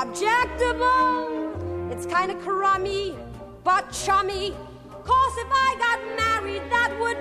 Objectable, it's kind of crummy, but chummy. 'Cause if I got married, that would